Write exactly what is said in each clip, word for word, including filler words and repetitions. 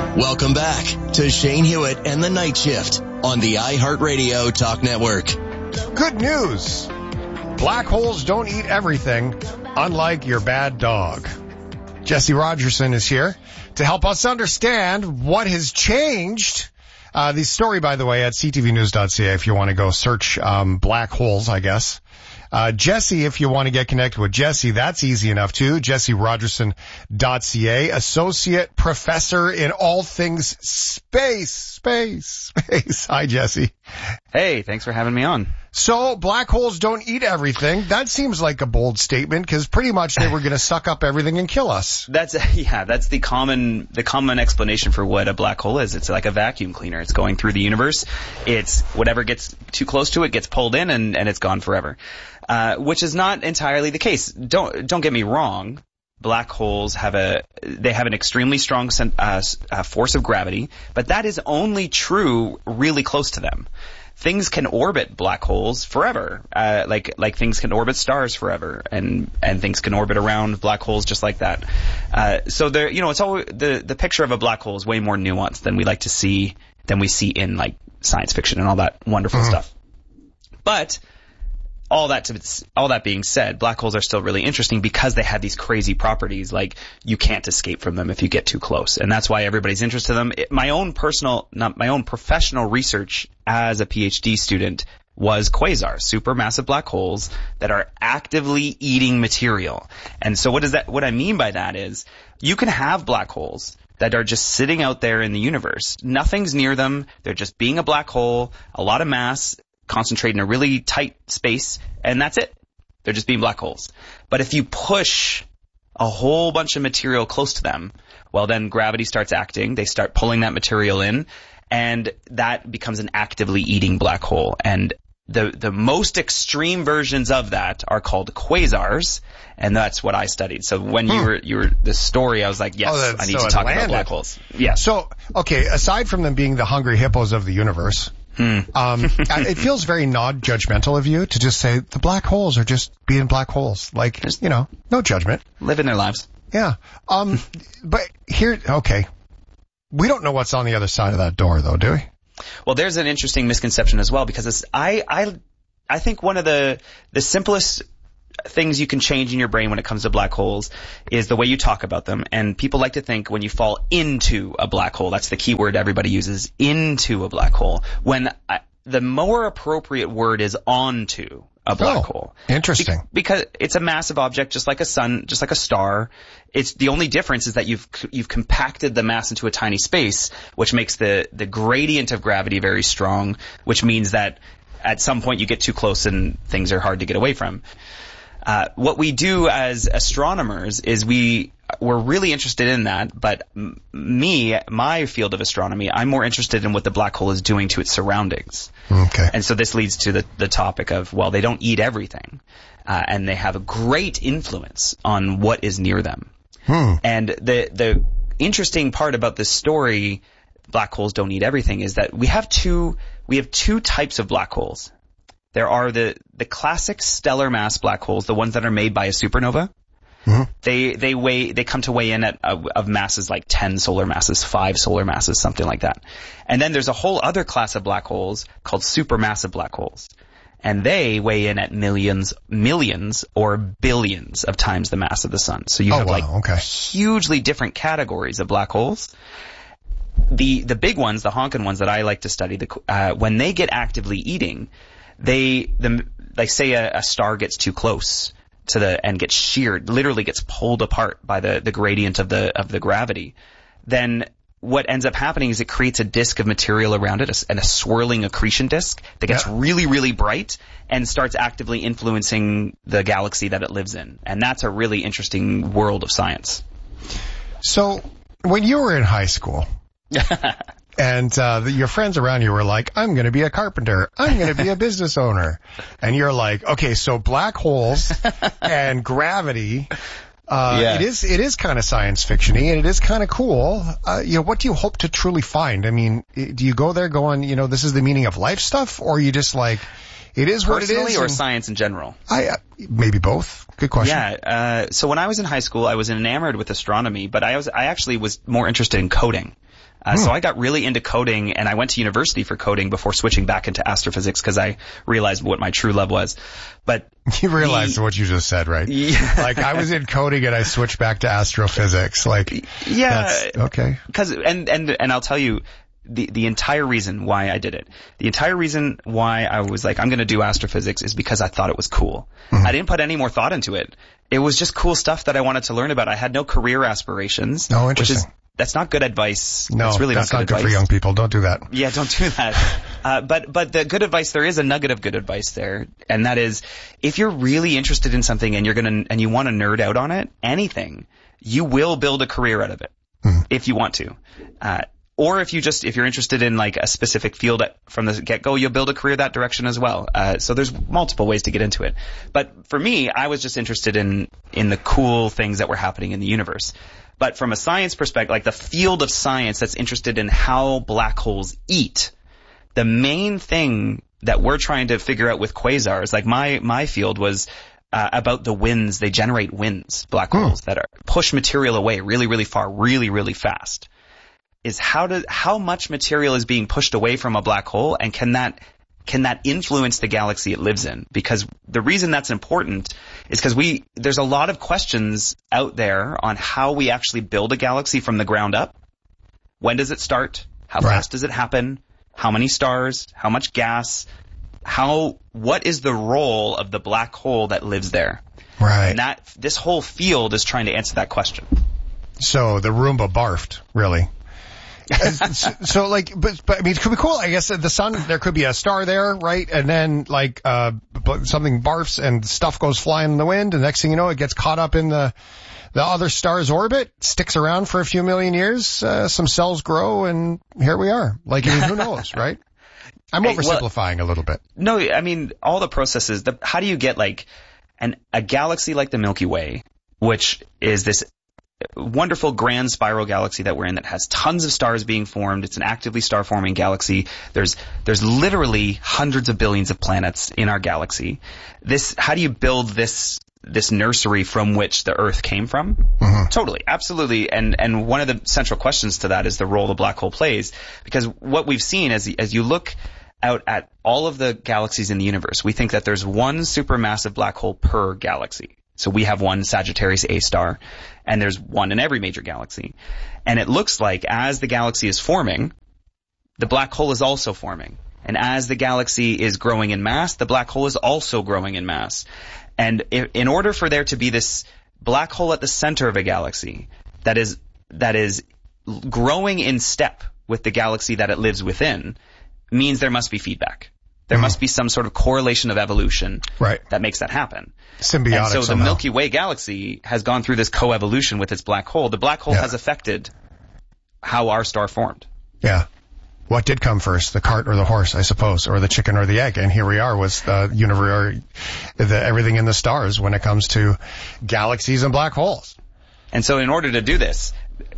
Welcome back to Shane Hewitt and the Night Shift on the iHeartRadio Talk Network. Good news. Black holes don't eat everything, unlike your bad dog. Jesse Rogerson is here to help us understand what has changed. Uh, the story, by the way, at c t v news dot c a if you want to go search um, black holes, I guess. Uh, Jesse, if you want to get connected with Jesse, that's easy enough too. Jesse Rogerson dot c a, associate professor in all things space, space, space. Hi, Jesse. Hey, thanks for having me on. So, black holes don't eat everything. That seems like a bold statement because pretty much they were going to suck up everything and kill us. That's, yeah, that's the common, the common explanation for what a black hole is. It's like a vacuum cleaner. It's going through the universe. It's whatever gets too close to it gets pulled in and, and it's gone forever. Uh, which is not entirely the case. Don't, don't get me wrong. Black holes have a, they have an extremely strong uh, uh, force of gravity, but that is only true really close to them. Things can orbit black holes forever, uh, like like things can orbit stars forever, and and things can orbit around black holes just like that. Uh, so there, you know, it's always the the picture of a black hole is way more nuanced than we like to see than we see in like science fiction and all that wonderful mm-hmm. stuff. But all that to, all that being said, black holes are still really interesting because they have these crazy properties, like you can't escape from them if you get too close, and that's why everybody's interested in them. It, my own personal, not my own professional research as a PhD student was quasars, supermassive black holes that are actively eating material. And so what does that, what I mean by that is you can have black holes that are just sitting out there in the universe. Nothing's near them. They're just being a black hole, a lot of mass, concentrate in a really tight space, and that's it. They're just being black holes. But if you push a whole bunch of material close to them, well, then gravity starts acting. They start pulling that material in, and that becomes an actively eating black hole. And the the most extreme versions of that are called quasars, and that's what I studied. So when hmm. you were you were the story, I was like, yes, oh, I need so to talk landed. about black holes. Yeah. So, okay, aside from them being the hungry hippos of the universe, Hmm. Um, it feels very non-judgmental of you to just say the black holes are just being black holes. Like, just, you know, no judgment. Living their lives. Yeah. Um, but here, okay. We don't know what's on the other side of that door, though, do we? Well, there's an interesting misconception as well, because it's, I, I, I think one of the, the simplest things you can change in your brain when it comes to black holes is the way you talk about them. And people like to think when you fall into a black hole, that's the key word everybody uses, into a black hole, when I, the more appropriate word is onto a black oh, hole. Interesting. Be- because it's a massive object, just like a sun, just like a star. It's the only difference is that you've you've compacted the mass into a tiny space, which makes the the gradient of gravity very strong, which means that at some point you get too close and things are hard to get away from. Uh, what we do as astronomers is we, we're really interested in that, but m- me, my field of astronomy, I'm more interested in what the black hole is doing to its surroundings. Okay. And so this leads to the, the topic of, well, they don't eat everything, uh, and they have a great influence on what is near them. Hmm. And the, the interesting part about this story, black holes don't eat everything, is that we have two, we have two types of black holes. There are the, the classic stellar mass black holes, the ones that are made by a supernova. Mm-hmm. They, they weigh, they come to weigh in at, uh, of masses like ten solar masses, five solar masses, something like that. And then there's a whole other class of black holes called supermassive black holes. And they weigh in at millions, millions or billions of times the mass of the sun. So you oh, have wow. like okay. hugely different categories of black holes. The, the big ones, the honkin' ones that I like to study, the, uh, when they get actively eating, They, the, like say a, a star gets too close to the, and gets sheared, literally gets pulled apart by the, the gradient of the, of the gravity, then what ends up happening is it creates a disk of material around it, a, and a swirling accretion disk that gets yeah. really, really bright and starts actively influencing the galaxy that it lives in. And that's a really interesting world of science. So, when you were in high school, and uh, the, your friends around you were like, I'm going to be a carpenter. I'm going to be a business owner. And you're like, okay, so black holes and gravity, uh, yeah. it is it is kind of science fiction-y, and it is kind of cool. Uh, you know, what do you hope to truly find? I mean, do you go there going, you know, this is the meaning of life stuff, or are you just like, it is what it is? Personally or science in general? I uh, maybe both. Good question. Yeah. Uh, so when I was in high school, I was enamored with astronomy, but I was I actually was more interested in coding. Uh, hmm. So I got really into coding, and I went to university for coding before switching back into astrophysics because I realized what my true love was. But you realized the, what you just said, right? Yeah. Like I was in coding and I switched back to astrophysics. Like, yeah, that's, okay. Because and and and I'll tell you. The the entire reason why I did it, the entire reason why I was like, I'm going to do astrophysics is because I thought it was cool. Mm-hmm. I didn't put any more thought into it. It was just cool stuff that I wanted to learn about. I had no career aspirations. Oh, interesting. Which is, that's not good advice. No, that's really that's not good, good not good advice. for young people. Don't do that. Yeah, don't do that. uh, but but the good advice, there is a nugget of good advice there, and that is, if you're really interested in something and you're gonna and you want to nerd out on it, anything, you will build a career out of it mm-hmm. if you want to. Uh, Or if you just, if you're interested in like a specific field from the get-go, you'll build a career that direction as well. Uh, so there's multiple ways to get into it. But for me, I was just interested in, in the cool things that were happening in the universe. But from a science perspective, like the field of science that's interested in how black holes eat, the main thing that we're trying to figure out with quasars, like my, my field was uh, about the winds. They generate winds, black holes, hmm. that are push material away really, really far, really, really fast. Is how do how much material is being pushed away from a black hole, and can that can that influence the galaxy it lives in? Because the reason that's important is because we there's a lot of questions out there on how we actually build a galaxy from the ground up. When does it start? How right. fast does it happen? How many stars? How much gas? How what is the role of the black hole that lives there? Right. And that this whole field is trying to answer that question. So the Roomba barfed, really. so, so like, but, but I mean, it could be cool. I guess the sun, there could be a star there, right? And then like, uh, something barfs and stuff goes flying in the wind. And next thing you know, it gets caught up in the, the other star's orbit, sticks around for a few million years, uh, some cells grow, and here we are. Like, I mean, who knows, right? I'm oversimplifying well, a little bit. No, I mean, all the processes, the, how do you get like an, a galaxy like the Milky Way, which is this wonderful grand spiral galaxy that we're in that has tons of stars being formed. It's an actively star-forming galaxy. There's there's literally hundreds of billions of planets in our galaxy. This, how do you build this this nursery from which the Earth came from? Mm-hmm. Totally, absolutely. And and one of the central questions to that is the role the black hole plays, because what we've seen as as you look out at all of the galaxies in the universe, we think that there's one supermassive black hole per galaxy. So we have one Sagittarius A star, and there's one in every major galaxy. And it looks like as the galaxy is forming, the black hole is also forming. And as the galaxy is growing in mass, the black hole is also growing in mass. And in order for there to be this black hole at the center of a galaxy that is that is growing in step with the galaxy that it lives within, means there must be feedback. There mm. must be some sort of correlation of evolution right. that makes that happen. Symbiotic and so somehow. The Milky Way galaxy has gone through this coevolution with its black hole. The black hole yeah. has affected how our star formed. Yeah. What did come first, the cart or the horse, I suppose, or the chicken or the egg? And here we are with the universe, the, everything in the stars when it comes to galaxies and black holes. And so in order to do this,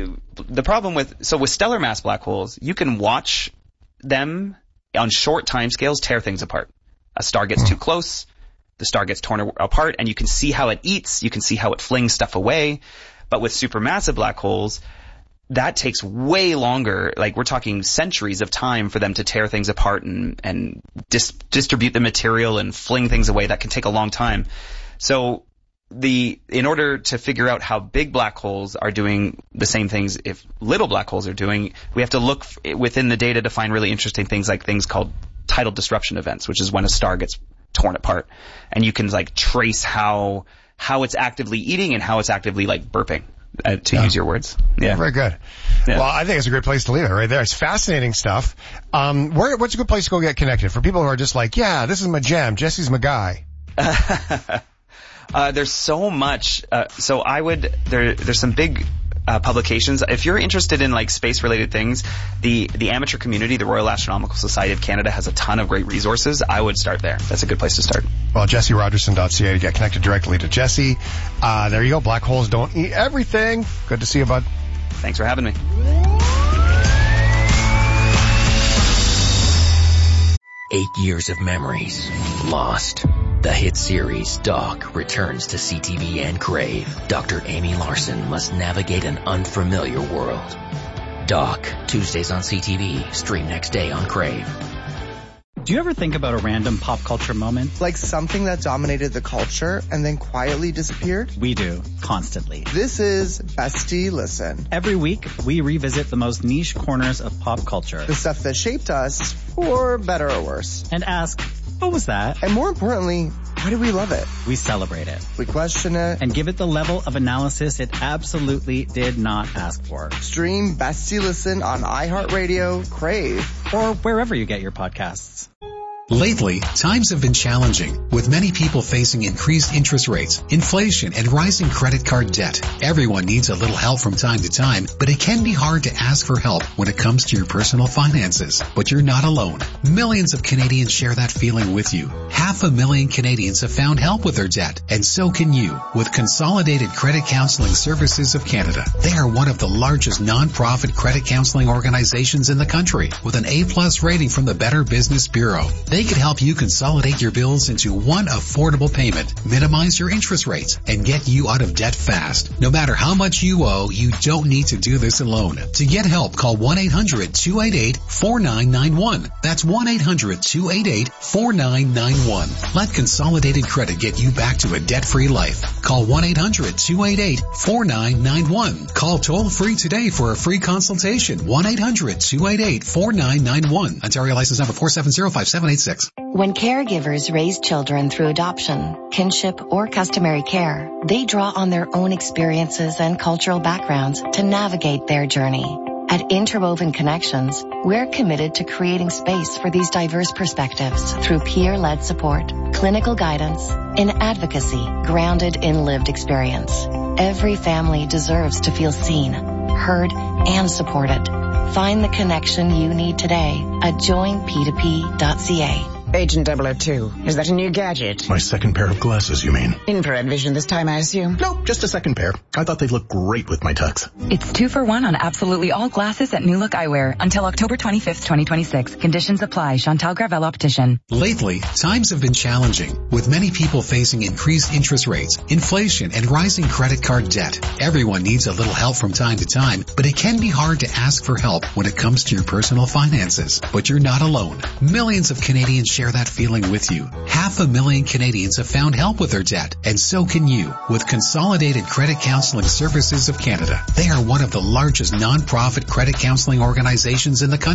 the problem with, so with stellar mass black holes, you can watch them on short timescales tear things apart. A star gets mm. too close, the star gets torn apart, and you can see how it eats, you can see how it flings stuff away. But with supermassive black holes, that takes way longer. Like, we're talking centuries of time for them to tear things apart and, and dis- distribute the material and fling things away. That can take a long time. So the, in order to figure out how big black holes are doing the same things if little black holes are doing, we have to look f- within the data to find really interesting things like things called tidal disruption events, which is when a star gets torn apart. And you can like trace how, how it's actively eating and how it's actively like burping. Uh, to yeah. use your words. Yeah. Very good. Yeah. Well, I think it's a great place to leave it right there. It's fascinating stuff. Um, where, what's a good place to go get connected for people who are just like, yeah, this is my jam. Jesse's my guy. uh, there's so much. Uh, so I would, there, there's some big, uh, publications. If you're interested in like space related things, the, the amateur community, the Royal Astronomical Society of Canada has a ton of great resources. I would start there. That's a good place to start. Well, Jesse Rogerson dot C A to get connected directly to Jesse. Uh, there you go. Black holes don't eat everything. Good to see you, bud. Thanks for having me. Eight years of memories lost. The hit series Doc returns to C T V and Crave. Doctor Amy Larson must navigate an unfamiliar world. Doc, Tuesdays on C T V, stream next day on Crave. Do you ever think about a random pop culture moment? Like something that dominated the culture and then quietly disappeared? We do, constantly. This is Bestie Listen. Every week, we revisit the most niche corners of pop culture. The stuff that shaped us, for better or worse. And ask, what was that? And more importantly, why do we love it? We celebrate it. We question it. And give it the level of analysis it absolutely did not ask for. Stream Bestie Listen on iHeartRadio, Crave, or wherever you get your podcasts. Lately, times have been challenging, with many people facing increased interest rates, inflation, and rising credit card debt. Everyone needs a little help from time to time, but it can be hard to ask for help when it comes to your personal finances. But you're not alone. Millions of Canadians share that feeling with you. Half a million Canadians have found help with their debt, and so can you with Consolidated Credit Counseling Services of Canada. They are one of the largest non-profit credit counseling organizations in the country, with an A-plus rating from the Better Business Bureau. They can help you consolidate your bills into one affordable payment, minimize your interest rates, and get you out of debt fast. No matter how much you owe, you don't need to do this alone. To get help, call one eight hundred two eight eight four nine nine one. That's one eight hundred two eight eight four nine nine one. Let Consolidated Credit get you back to a debt-free life. Call one eight hundred two eight eight four nine nine one. Call toll-free today for a free consultation. one eight hundred two eight eight four nine nine one. Ontario license number four seven zero five seven eight six. When caregivers raise children through adoption, kinship, or customary care, they draw on their own experiences and cultural backgrounds to navigate their journey. At Interwoven Connections, we're committed to creating space for these diverse perspectives through peer-led support, clinical guidance, and advocacy grounded in lived experience. Every family deserves to feel seen, heard, and supported. Find the connection you need today at join p two p dot c a. Agent double oh two, is that a new gadget? My second pair of glasses, you mean? Infrared vision this time, I assume? No, just a second pair. I thought they'd look great with my tux. It's two for one on absolutely all glasses at New Look Eyewear until October twenty-fifth, twenty twenty-six. Conditions apply. Chantal Gravel Optician. Lately, times have been challenging, with many people facing increased interest rates, inflation, and rising credit card debt. Everyone needs a little help from time to time, but it can be hard to ask for help when it comes to your personal finances. But you're not alone. Millions of Canadians share that feeling with you. Half a million Canadians have found help with their debt, and so can you with Consolidated Credit Counseling Services of Canada. They are one of the largest non-profit credit counseling organizations in the country.